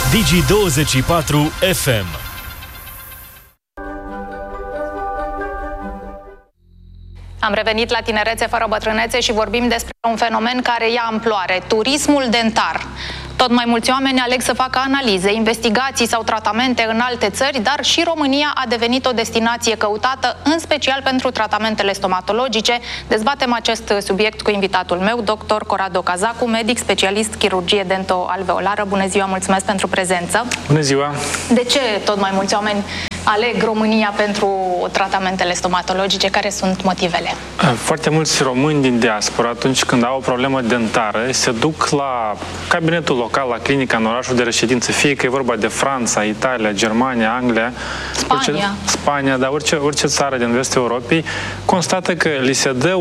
Digi24 FM. Am revenit la Tinerețe fără bătrânețe și vorbim despre un fenomen care ia amploare, turismul dentar. Tot mai mulți oameni aleg să facă analize, investigații sau tratamente în alte țări, dar și România a devenit o destinație căutată, în special pentru tratamentele stomatologice. Dezbatem acest subiect cu invitatul meu, dr. Corrado Cazacu, medic specialist chirurgie dento-alveolară. Bună ziua, mulțumesc pentru prezență. Bună ziua! De ce tot mai mulți oameni aleg România pentru tratamentele stomatologice? Care sunt motivele? Foarte mulți români din diaspora, atunci când au o problemă dentară, se duc la cabinetul local, la clinica în orașul de reședință, fie că e vorba de Franța, Italia, Germania, Anglia, Spania, dar orice țară din vestul Europei, constată că li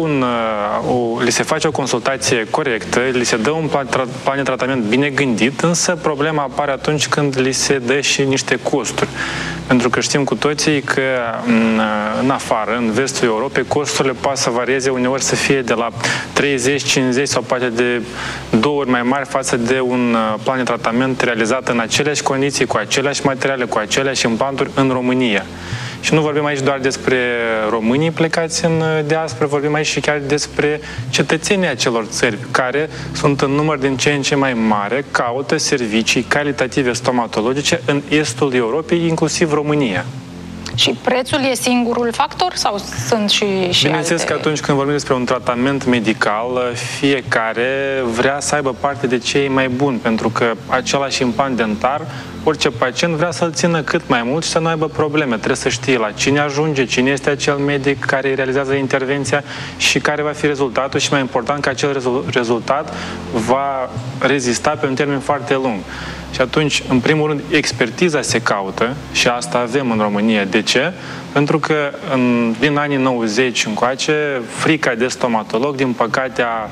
se face o consultație corectă, li se dă un plan de tratament bine gândit, însă problema apare atunci când li se dă și niște costuri. Pentru că știm cu toții că în afară, în vestul Europei, costurile poate să varieze, uneori să fie de la 30, 50 sau poate de 2 ori mai mari față de un plan de tratament realizat în aceleași condiții, cu aceleași materiale, cu aceleași implanturi în România. Și nu vorbim aici doar despre românii plecați în diaspora, vorbim aici și chiar despre cetățenii acelor țări care sunt în număr din ce în ce mai mare, caută servicii calitative stomatologice în estul Europei, inclusiv România. Și prețul e singurul factor sau sunt și Bineînțeles alte... că atunci când vorbim despre un tratament medical, fiecare vrea să aibă parte de cei mai buni, pentru că același implant dentar, orice pacient vrea să-l țină cât mai mult și să nu aibă probleme. Trebuie să știe la cine ajunge, cine este acel medic care realizează intervenția și care va fi rezultatul și, mai important, că acel rezultat va rezista pe un termen foarte lung. Și atunci, în primul rând, expertiza se caută și asta avem în România. De ce? Pentru că din anii 90 încoace, frica de stomatolog, din păcate, a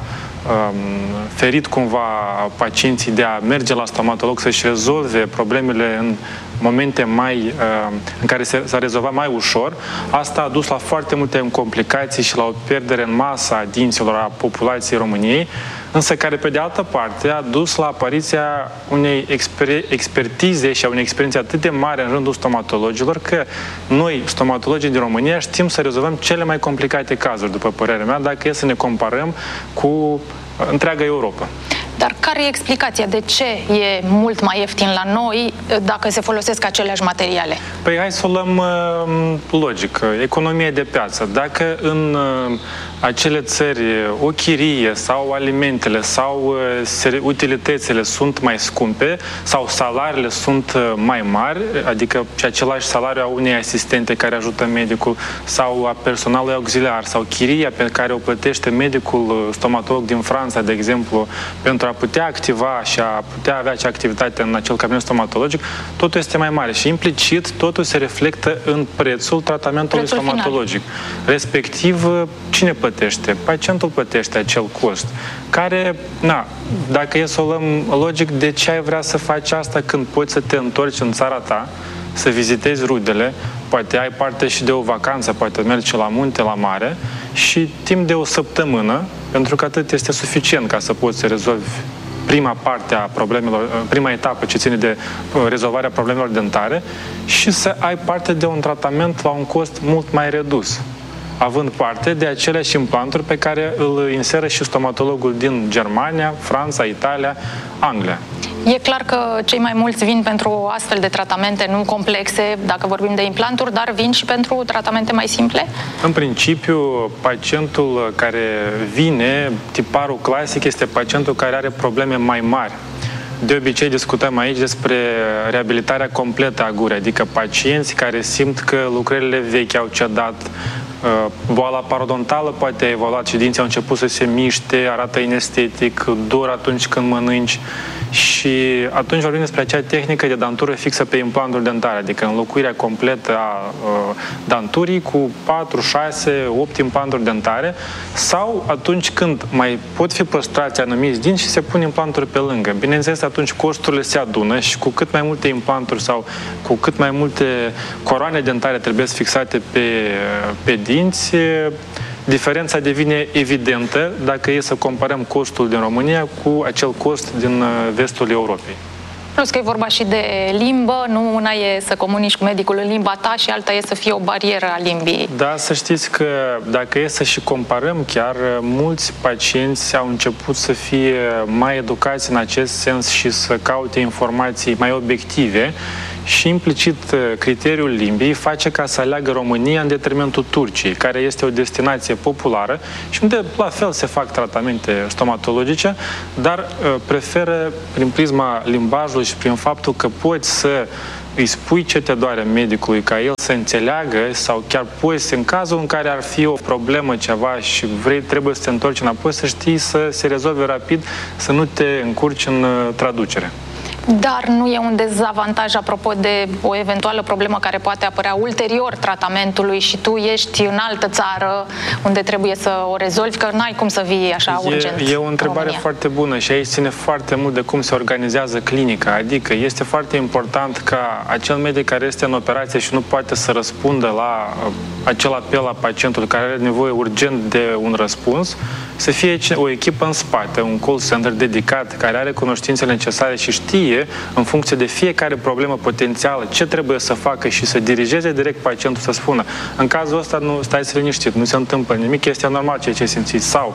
ferit cumva pacienții de a merge la stomatolog să-și rezolve problemele în momente în care s-a rezolvat mai ușor. Asta a dus la foarte multe complicații și la o pierdere în masă a dinților a populației României, însă care, pe de altă parte, a dus la apariția unei expertize și a unei experiențe atât de mare în rândul stomatologilor, că noi, stomatologii din România, știm să rezolvăm cele mai complicate cazuri, după părerea mea, dacă e să ne comparăm cu întreaga Europa. Dar care e explicația? De ce e mult mai ieftin la noi dacă se folosesc aceleași materiale? Păi hai să o luăm logic, economie de piață. Dacă în acele țări o chirie sau alimentele sau utilitățile sunt mai scumpe sau salariile sunt mai mari, adică și același salariu a unei asistente care ajută medicul sau a personalului auxiliar sau chiria pe care o plătește medicul stomatolog din Franța, de exemplu, pentru a putea activa și a putea avea acea activitate în acel cabinet stomatologic, totul este mai mare și implicit totul se reflectă în prețul tratamentului stomatologic. Final. Respectiv, cine plătește? Pacientul plătește acel cost. Care, dacă e să o luăm logic, de ce ai vrea să faci asta când poți să te întorci în țara ta, să vizitezi rudele, poate ai parte și de o vacanță, poate mergi la munte, la mare și timp de o săptămână, pentru că atât este suficient ca să poți să rezolvi prima parte a problemelor, prima etapă ce ține de rezolvarea problemelor dentare și să ai parte de un tratament la un cost mult mai redus, având parte de aceleași implanturi pe care îl inseră și stomatologul din Germania, Franța, Italia, Anglia. E clar că cei mai mulți vin pentru astfel de tratamente nu complexe, dacă vorbim de implanturi, dar vin și pentru tratamente mai simple? În principiu, pacientul care vine, tiparul clasic, este pacientul care are probleme mai mari. De obicei discutăm aici despre reabilitarea completă a gurii, adică pacienți care simt că lucrările vechi au cedat, boala parodontală poate a evoluat și dinții au început să se miște, arată inestetic, dor atunci când mănânci și atunci vorbim despre acea tehnică de dantură fixă pe implanturi dentare, adică înlocuirea completă a danturii cu 4, 6, 8 implanturi dentare sau atunci când mai pot fi păstrați anumiți dinți și se pun implanturi pe lângă. Bineînțeles, atunci costurile se adună și cu cât mai multe implanturi sau cu cât mai multe coroane dentare trebuie fixate pe dinți, diferența devine evidentă dacă e să comparăm costul din România cu acel cost din vestul Europei. Plus că e vorba și de limbă, nu una e să comunici cu medicul în limba ta și alta e să fie o barieră a limbii. Da, să știți că dacă e să și comparăm chiar, mulți pacienți au început să fie mai educați în acest sens și să caute informații mai obiective și implicit criteriul limbii face ca să aleagă România în detrimentul Turciei, care este o destinație populară și unde la fel se fac tratamente stomatologice, dar preferă prin prisma limbajului și prin faptul că poți să îi spui ce te doare medicului, ca el să înțeleagă, sau chiar poți, în cazul în care ar fi o problemă ceva și trebuie să te întorci înapoi, să știi să se rezolve rapid, să nu te încurci în traducere. Dar nu e un dezavantaj apropo de o eventuală problemă care poate apărea ulterior tratamentului și tu ești în altă țară unde trebuie să o rezolvi, că n-ai cum să vii așa urgent. E o întrebare foarte bună și aici ține foarte mult de cum se organizează clinica. Adică este foarte important ca acel medic care este în operație și nu poate să răspundă la acel apel la pacientul care are nevoie urgent de un răspuns, să fie o echipă în spate, un call center dedicat, care are cunoștințele necesare și știe în funcție de fiecare problemă potențială ce trebuie să facă și să dirigeze direct pacientul să spună: în cazul ăsta nu stai liniștit, nu se întâmplă nimic, este normal ceea ce simțiți, sau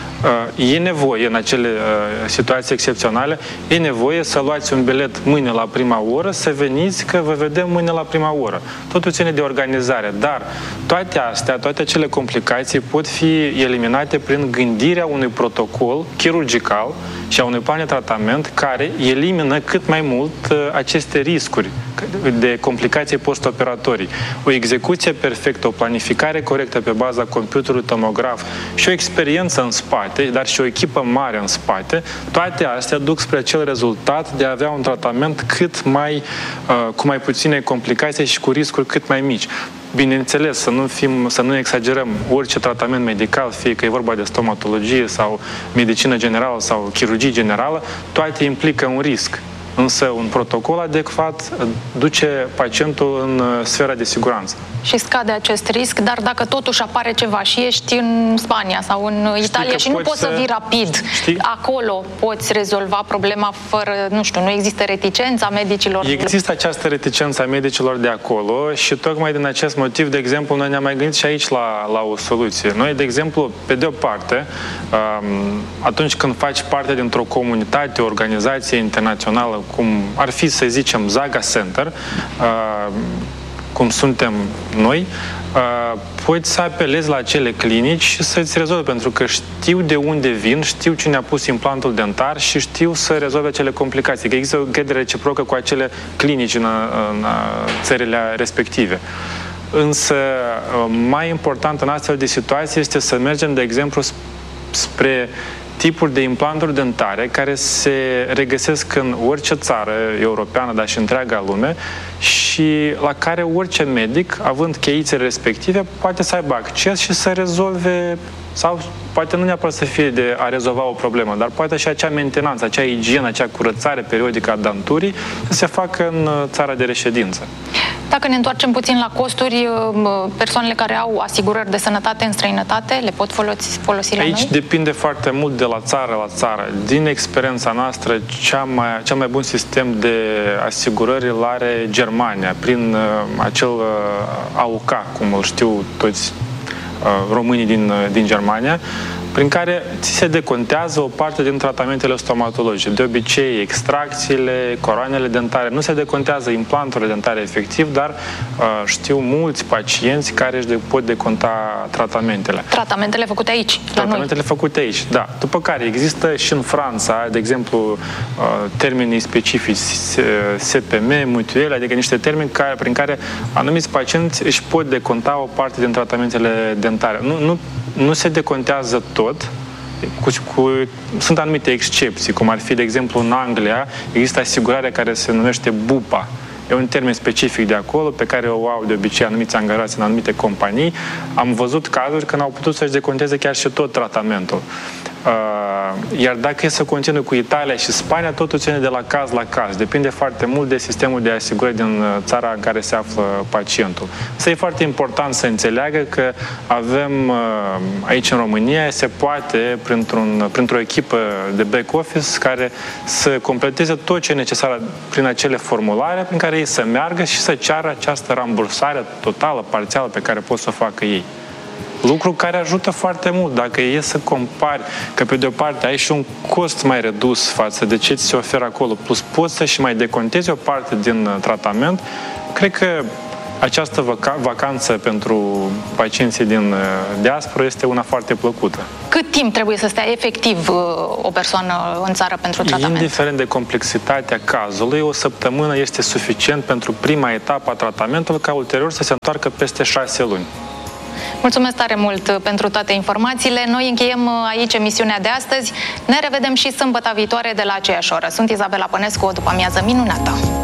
e nevoie în acele situații excepționale, e nevoie să luați un bilet mâine la prima oră, să veniți că vă vedem mâine la prima oră. Totul ține de organizare, dar toate astea, toate acele complicații pot fi eliminate prin gândirea unui protocol chirurgical și a unui plan de tratament care elimină cât mai mult aceste riscuri de complicații postoperatorii. O execuție perfectă, o planificare corectă pe baza computerului tomograf și o experiență în spate, dar și o echipă mare în spate, toate astea duc spre acel rezultat de a avea un tratament cât mai, cu mai puține complicații și cu riscuri cât mai mici. Bineînțeles, să nu exagerăm orice tratament medical, fie că e vorba de stomatologie sau medicină generală sau chirurgie generală, toate implică un risc. Însă un protocol adecvat duce pacientul în sfera de siguranță. Și scade acest risc, dar dacă totuși apare ceva și ești în Spania sau în Italia și nu poți să vii rapid, acolo poți rezolva problema fără, nu știu, nu există reticența medicilor? Există această reticență a medicilor de acolo și tocmai din acest motiv, de exemplu, noi ne-am mai gândit și aici la o soluție. Noi, de exemplu, pe de o parte, atunci când faci parte dintr-o comunitate, o organizație internațională, cum ar fi, să zicem, Zaga Center, cum suntem noi, poți să apelezi la acele clinici și să-ți rezolve, pentru că știu de unde vin, știu cine a pus implantul dentar și știu să rezolve acele complicații, că există o încredere reciprocă cu acele clinici în țările respective. Însă, mai important în astfel de situații este să mergem, de exemplu, spre tipuri de implanturi dentare care se regăsesc în orice țară europeană, dar și întreaga lume, și la care orice medic, având cheițele respective, poate să aibă acces și să rezolve, sau poate nu neapărat să fie de a rezolva o problemă, dar poate și acea mentenanță, acea igienă, acea curățare periodică a denturii să se facă în țara de reședință. Dacă ne întoarcem puțin la costuri, persoanele care au asigurări de sănătate în străinătate le pot folosi la noi? Aici depinde foarte mult de la țară la țară. Din experiența noastră, cel mai bun sistem de asigurări îl are Germania, prin acel AOK, cum îl știu toți românii din Germania, prin care ți se decontează o parte din tratamentele stomatologice. De obicei, extracțiile, coroanele dentare, nu se decontează implanturile dentare efectiv, dar știu mulți pacienți care își pot deconta tratamentele. Tratamentele făcute aici, Tratamentele făcute aici, da. După care există și în Franța, de exemplu, termenii specifici, SPM, mutuele, adică niște termeni prin care anumiți pacienți își pot deconta o parte din tratamentele dentare. Nu se decontează tot, sunt anumite excepții, cum ar fi, de exemplu, în Anglia, există asigurarea care se numește BUPA. E un termen specific de acolo, pe care o au de obicei anumiți angajați în anumite companii. Am văzut cazuri când au putut să-și deconteze chiar și tot tratamentul. Iar dacă e să continui cu Italia și Spania, totul ține de la caz la caz. Depinde foarte mult de sistemul de asigurări din țara în care se află pacientul. Însă e foarte important să înțeleagă că avem aici în România, se poate, printr-o echipă de back-office care să completeze tot ce e necesar prin acele formulare prin care ei să meargă și să ceară această rambursare totală, parțială, pe care pot să o facă ei. Lucru care ajută foarte mult. Dacă e să compari că pe de o parte ai și un cost mai redus față de ce ți se oferă acolo, plus poți să și mai decontezi o parte din tratament, cred că această vacanță pentru pacienții din diaspora este una foarte plăcută. Cât timp trebuie să stea efectiv o persoană în țară pentru tratament? Indiferent de complexitatea cazului, o săptămână este suficient pentru prima etapă a tratamentului, ca ulterior să se întoarcă peste 6 luni. Mulțumesc tare mult pentru toate informațiile. Noi încheiem aici emisiunea de astăzi. Ne revedem și sâmbătă viitoare de la aceeași oră. Sunt Izabela Pănescu, o după amiază minunată.